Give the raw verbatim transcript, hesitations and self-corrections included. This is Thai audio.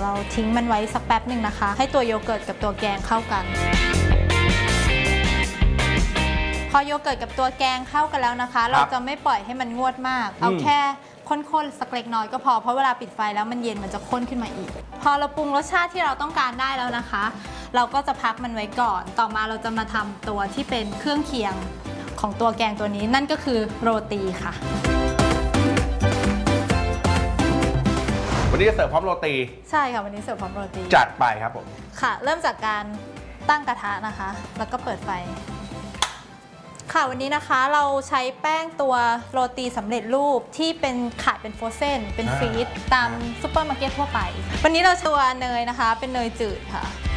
เราทิ้งมันไว้สักแป๊บหนึ่งนะคะให้ตัวโยเกิร์ตกับตัวแกงเข้ากันพอโยเกิร์ตกับตัวแกงเข้ากันแล้วนะคะเราจะไม่ปล่อยให้มันงวดมากเอาแค่ข้นๆสักเล็กน้อยก็พอเพราะเวลาปิดไฟแล้วมันเย็นมันจะข้นขึ้นมาอีกพอเราปรุงรสชาติที่เราต้องการได้แล้วนะคะเราก็จะพักมันไว้ก่อนต่อมาเราจะมาทำตัวที่เป็นเครื่องเคียงของตัวแกงตัวนี้นั่นก็คือโรตีค่ะวันนี้จะเสิร์ฟพร้อมโรตีใช่ค่ะวันนี้เสิร์ฟพร้อมโรตีจัดไปครับผมค่ะเริ่มจากการตั้งกระทะนะคะแล้วก็เปิดไฟค่ะวันนี้นะคะเราใช้แป้งตัวโรตีสำเร็จรูปที่เป็นขายเป็นโฟรเซนเป็นฟรีซตามซุปเปอร์มาร์เก็ตทั่วไปวันนี้เราตัวเนยนะคะเป็นเนยจืดค่ะ